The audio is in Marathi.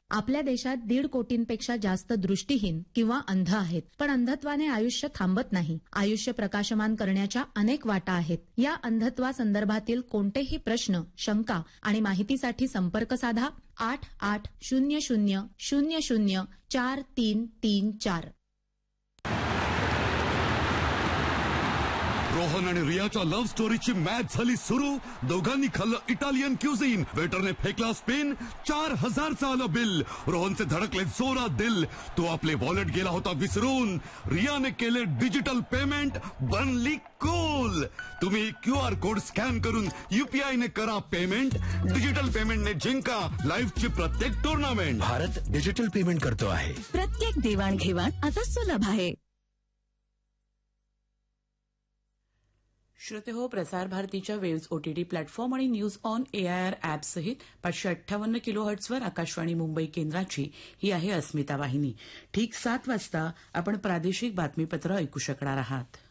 आपल्या देशात 1.5 कोटींपेक्षा जास्त दृष्टीहीन किंवा अंध आहेत. पण अंधत्वाने आयुष्य थांबत नाही. आयुष्य प्रकाशमान करण्याच्या अनेक वाटा आहेत. या अंधत्वासंदर्भातील कोणतेही प्रश्न, शंका आणि माहितीसाठी संपर्क साधा 8800004334. रोहन आणि रियाच्या लव्ह स्टोरीची मॅच झाली सुरू. दोघांनी खाल्लं इटालियन क्युझिन. वेटरने फेकला स्पिन. 4000चं आलं बिल. रोहनचे धडकले जोरात दिल. तो आपले वॉलेट गेला होता विसरून. रियाने केले डिजिटल पेमेंट. बनली कूल. तुम्ही QR कोड स्कॅन करून UPI ने करा पेमेंट. डिजिटल पेमेंटने जिंका लाईफची प्रत्येक टुर्नामेंट. भारत डिजिटल पेमेंट करतो आहे. प्रत्येक देवाणघेवाण आता सुलभ आहे. श्रोते हो, प्रसार भारतीच्या वेव्ज OTT प्लॅटफॉर्म आणि न्यूज ऑन AIR ऍप सहित 558 किलोहर्ट्झवर आकाशवाणी मुंबई केंद्राची ही आहे अस्मिता वाहिनी. ठीक 7 वाजता आपण प्रादेशिक बातमीपत्र ऐकू शकणार आहात.